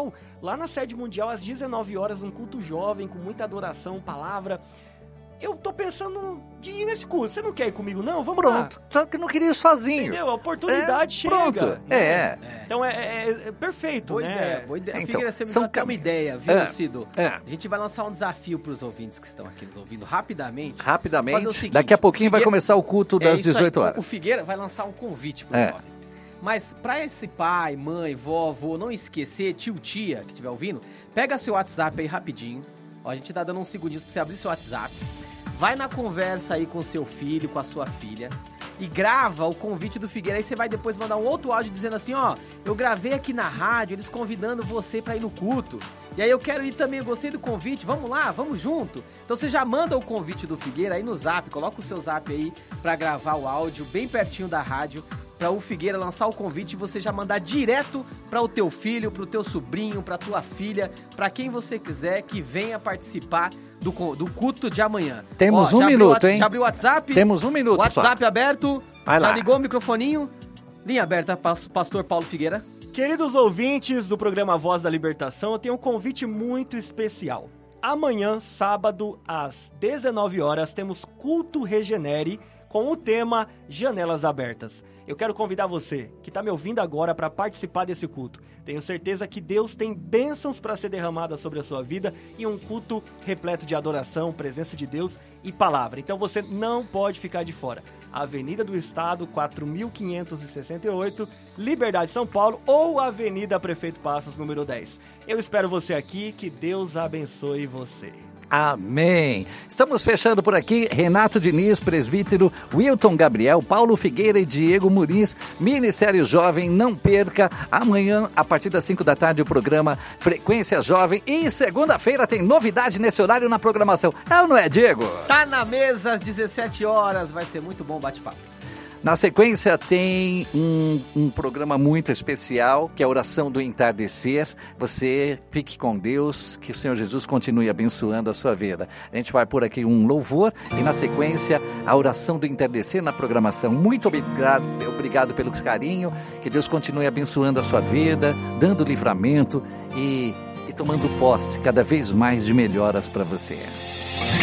Mundial, lá na sede mundial, às 19 horas, um culto jovem, com muita adoração, palavra. Eu tô pensando de ir nesse curso. Você não quer ir comigo, não? Vamos Pronto. lá. Só que eu não queria ir sozinho. Entendeu? A oportunidade chega. Pronto. Né? Então é perfeito, boa né? Boa ideia. Então, Figueira, você me são deu até uma caminhos. ideia, viu, Cido? A gente vai lançar um desafio pros ouvintes que estão aqui nos ouvindo rapidamente. Rapidamente. Seguinte, Daqui a pouquinho vai começar o culto das isso aí. 18 horas. O Figueira vai lançar um convite pro jovem. Mas pra esse pai, mãe, vó, avô não esquecer, tio, tia que estiver ouvindo, pega seu WhatsApp aí rapidinho. Ó, a gente tá dando uns segundinhos pra você abrir seu WhatsApp. Vai na conversa aí com seu filho, com a sua filha e grava o convite do Figueira. Aí você vai depois mandar um outro áudio dizendo assim, ó, eu gravei aqui na rádio, eles convidando você pra ir no culto. E aí eu quero ir também, eu gostei do convite, vamos lá, vamos junto. Então você já manda o convite do Figueira aí no Zap, coloca o seu Zap aí pra gravar o áudio bem pertinho da rádio, pra o Figueira lançar o convite e você já mandar direto pra o teu filho, pro teu sobrinho, pra tua filha, pra quem você quiser que venha participar do culto de amanhã. Temos um minuto, hein? Já abriu o WhatsApp? Temos um minuto WhatsApp só. aberto. Vai já lá. ligou o microfoninho? Linha aberta, pastor Paulo Figueira. Queridos ouvintes do programa Voz da Libertação, eu tenho um convite muito especial. Amanhã, sábado, às 19 horas, temos Culto Regenere com o tema Janelas Abertas. Eu quero convidar você, que está me ouvindo agora, para participar desse culto. Tenho certeza que Deus tem bênçãos para ser derramadas sobre a sua vida e um culto repleto de adoração, presença de Deus e palavra. Então você não pode ficar de fora. Avenida do Estado, 4.568, Liberdade, São Paulo, ou Avenida Prefeito Passos, número 10. Eu espero você aqui, que Deus abençoe você. Amém. Estamos fechando por aqui. Renato Diniz, presbítero, Wilton Gabriel, Paulo Figueira e Diego Muniz, Ministério Jovem. Não perca, amanhã, a partir das 5 da tarde, o programa Frequência Jovem. E segunda-feira tem novidade nesse horário na programação. É ou não é, Diego? Tá na mesa às 17 horas. Vai ser muito bom bate-papo. Na sequência tem um programa muito especial, que é a Oração do Entardecer. Você fique com Deus, que o Senhor Jesus continue abençoando a sua vida. A gente vai por aqui um louvor e na sequência a Oração do Entardecer na programação. Muito obrigado pelo carinho, que Deus continue abençoando a sua vida, dando livramento e tomando posse cada vez mais de melhoras para você.